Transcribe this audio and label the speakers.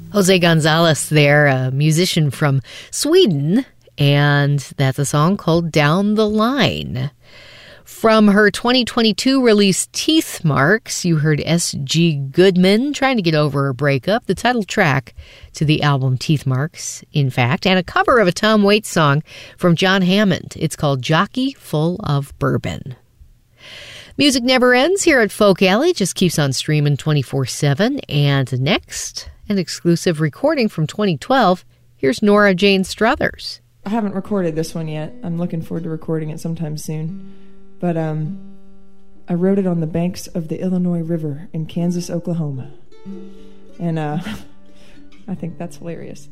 Speaker 1: Jose Gonzalez there, a musician from Sweden, and that's a song called Down the Line. From her 2022 release Teeth Marks, you heard S.G. Goodman trying to get over a breakup, the title track to the album Teeth Marks, in fact, and a cover of a Tom Waits song from John Hammond. It's called Jockey Full of Bourbon. Music never ends here at Folk Alley, just keeps on streaming 24/7, and next, an exclusive recording from 2012. Here's Nora Jane Struthers.
Speaker 2: I haven't recorded this one yet. I'm looking forward to recording it sometime soon. But I wrote it on the banks of the Illinois River in Kansas, Oklahoma. And I think that's hilarious.